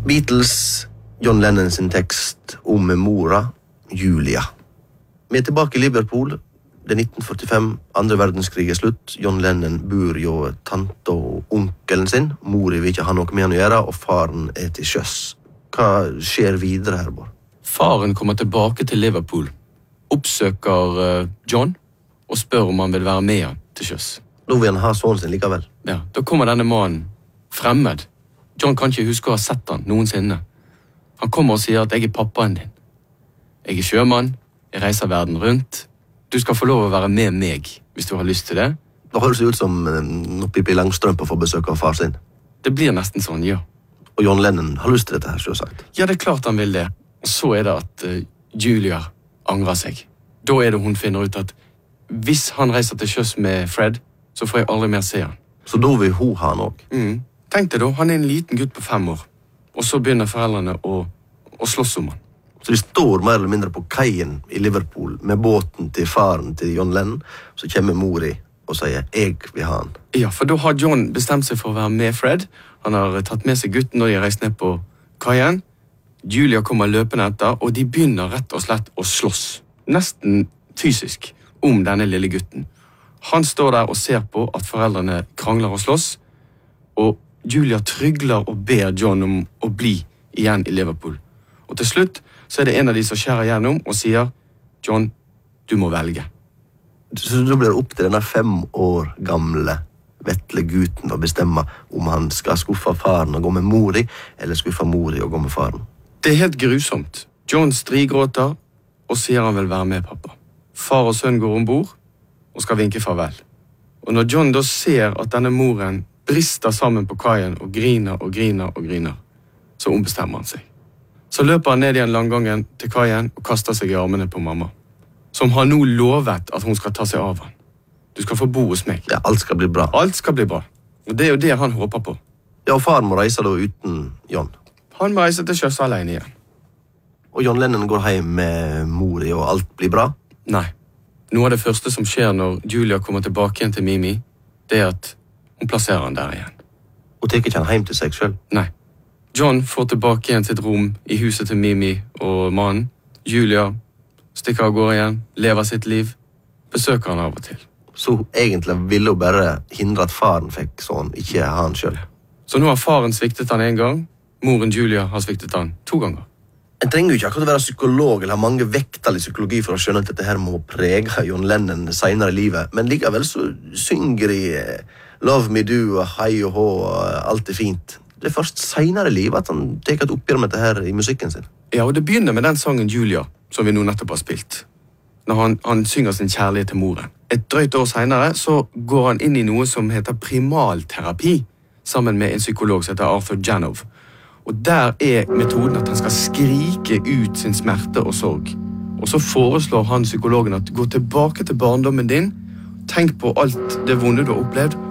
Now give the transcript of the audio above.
Beatles, John Lennon sin tekst om mora, Julia. Vi tilbake I Liverpool. Det 1945, andre verdenskrig slutt. John Lennon bor jo tante og onkelen sin. Mori vil ikke ha noe med han å gjøre, og faren til sjøs. Hva skjer videre her, Bård? Faren kommer tilbake til Liverpool, oppsøker John og spør om han vil være med han til sjøs. Da vil han ha sønnen sin likevel. Ja, da kommer denne mannen fremmed. John kan ikke huske å ha sett han noensinne. Han kommer og sier at jeg pappaen din. Jeg sjømann, jeg reiser verden rundt. Du skal få lov å være med meg, hvis du har lyst til det. Det høres ut som når Pippi Langstrømpe får besøk av far sin. Det blir nesten sånn, ja. Og John Lennon har lyst til dette her, selvsagt. Ja, det klart han vil det. Og så det at Julia angrer seg. Da det hun finner ut at hvis han reiser til sjøs med Fred, så får jeg aldri mer se han. Så da vil hun ha han også? Tenk deg da, han en liten gutt på 5 år. Og så begynner foreldrene å slåss om han. Så de står mer eller mindre på kaien I Liverpool med båten til faren til John Lennon, så kommer Mori og sier, jeg vil ha han. Ja, for da har John bestemt seg for å være med Fred. Han har tatt med seg gutten når de har reist ned på kaien. Julia kommer løpende etter, og de begynner rett og slett å slåss. Nesten fysisk om denne lille gutten. Han står der og ser på at foreldrene krangler og slåss, og Julia trygler og ber John om å bli igjen I Liverpool. Og til slutt så det en av de som skjærer gjennom og sier, John, du må velge. Så da blir det opp til denne 5 år gamle vettle gutten å bestemme om han skal skuffe faren og gå med Mori, eller skuffe Mori og gå med faren. Det helt grusomt. John strigråter og sier han vil være med pappa. Far og sønn går ombord og skal vinke farvel. Og når John da ser at denne moren brister sammen på kaien og griner og griner og griner, så ombestemmer han seg. Så løper han ned igjen langgangen til kaien og kaster seg I armene på mamma, som har nå lovet at hun skal ta seg av han. Du skal få bo hos meg. Ja, alt skal bli bra. Alt skal bli bra. Og det jo det han håper på. Ja, og faren må reise da uten John. Han må reise til sjøs alene igjen. Og John Lennon går hjem med Mori, og alt blir bra? Nei. Noe av det første som skjer når Julia kommer tilbake igjen til Mimi, det at hun plasserer han der igjen. Og tar ikke han hjem til seg selv? Nei. John får tilbake igjen sitt rom I huset til Mimi og mannen. Julia stikker av gårde igjen, lever sitt liv, besøker han av og til. Så egentlig ville hun bare hindre at faren fikk sånn, ikke han selv. Så nå har faren sviktet han 1 gang, moren Julia har sviktet han 2 ganger. En trenger jo ikke akkurat være psykolog eller ha mange vektal I psykologi for å skjønne at dette her må prege John Lennon senere I livet, men likevel så synger de Love Me Do og Hei og Hå og alt fint. Det først senere I livet at han tar et oppgjør med dette her I musikken sin. Ja, og det begynner med den sangen Julia, som vi nå nettopp har spilt. Når han synger sin kjærlighet til moren. Et drøyt år senere så går han inn I noe som heter primalterapi, sammen med en psykolog som heter Arthur Janov. Og der metoden at han skal skrike ut sin smerte og sorg. Og så foreslår han psykologen at gå tilbake til barndommen din, tenk på alt det vonde du har opplevd,